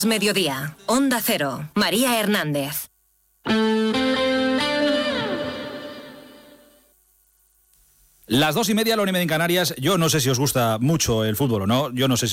Mediodía, Onda Cero, María Hernández. Las 2:30, la 1:30 en Canarias. Yo no sé si os gusta mucho el fútbol o no. Yo no sé si